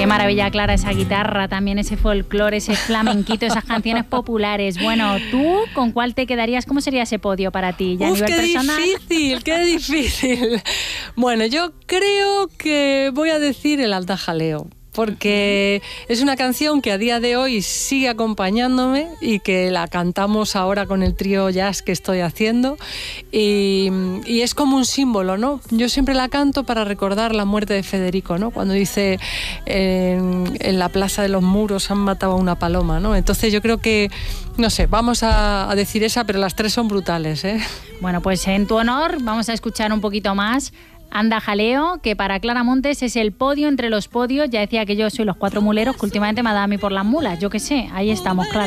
maravilla, Clara, esa guitarra, también ese folclore, ese flamenquito, esas canciones populares. Bueno, ¿tú con cuál te quedarías? ¿Cómo sería ese podio para ti? ¿Ya a nivel personal? Qué difícil. Bueno, yo creo que voy a decir el Alta Jaleo, porque es una canción que a día de hoy sigue acompañándome y que la cantamos ahora con el trío jazz que estoy haciendo y es como un símbolo, ¿no? Yo siempre la canto para recordar la muerte de Federico, ¿no? Cuando dice en la Plaza de los Muros han matado a una paloma, ¿no? Entonces yo creo que, no sé, vamos a decir esa, pero las tres son brutales, ¿eh? Bueno, pues en tu honor vamos a escuchar un poquito más Anda Jaleo, que para Clara Montes es el podio entre los podios. Ya decía que yo soy los cuatro muleros, que últimamente me ha dado a mí por las mulas. Yo qué sé, ahí estamos, Clara.